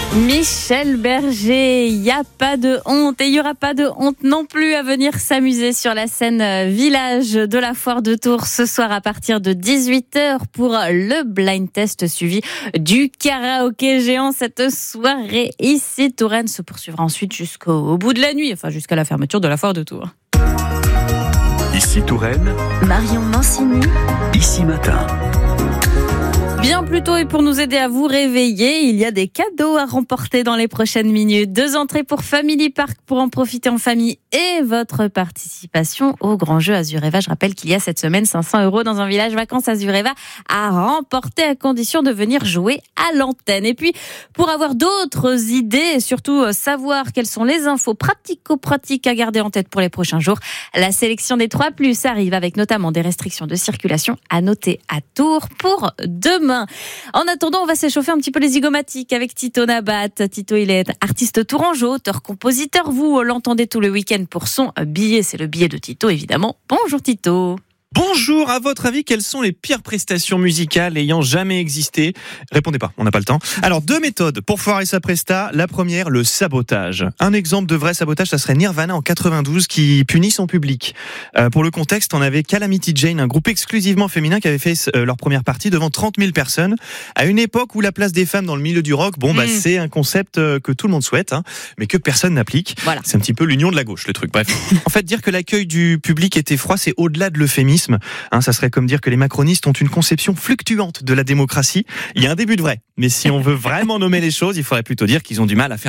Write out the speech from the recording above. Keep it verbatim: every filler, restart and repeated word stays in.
Michel Berger, il n'y a pas de honte et il n'y aura pas de honte non plus à venir s'amuser sur la scène village de la Foire de Tours ce soir à partir de dix-huit heures pour le blind test suivi du karaoké géant. Cette soirée ici, Touraine se poursuivra ensuite jusqu'au bout de la nuit, enfin jusqu'à la fermeture de la Foire de Tours. Ici Touraine, Marion Mancini, ici matin. Bien plus tôt et pour nous aider à vous réveiller, il y a des cadeaux à remporter dans les prochaines minutes. Deux entrées pour Family Park pour en profiter en famille et votre participation au grand jeu Azureva. Je rappelle qu'il y a cette semaine cinq cents euros dans un village vacances Azureva à remporter à condition de venir jouer à l'antenne. Et puis, pour avoir d'autres idées et surtout savoir quelles sont les infos pratico-pratiques à garder en tête pour les prochains jours, la sélection des trois plus arrive avec notamment des restrictions de circulation à noter à Tours pour demain. En attendant, on va s'échauffer un petit peu les zygomatiques avec Tito Nabat. Tito, il est artiste tourangeau, auteur-compositeur. Vous l'entendez tout le week-end pour son billet. C'est le billet de Tito, évidemment. Bonjour Tito. Bonjour, à votre avis, quelles sont les pires prestations musicales ayant jamais existé ? Répondez pas, on n'a pas le temps. Alors, deux méthodes pour foirer sa presta. La première, le sabotage. Un exemple de vrai sabotage, ça serait Nirvana en quatre-vingt-douze qui punit son public. Euh, pour le contexte, on avait Calamity Jane, un groupe exclusivement féminin qui avait fait euh, leur première partie devant trente mille personnes, à une époque où la place des femmes dans le milieu du rock, bon, bah, mmh. c'est un concept euh, que tout le monde souhaite, hein, mais que personne n'applique. Voilà. C'est un petit peu l'union de la gauche, le truc. Bref. En fait, dire que l'accueil du public était froid, c'est au-delà de l'euphémisme. Hein, ça serait comme dire que les macronistes ont une conception fluctuante de la démocratie. Il y a un début de vrai, mais si on veut vraiment nommer les choses, il faudrait plutôt dire qu'ils ont du mal à faire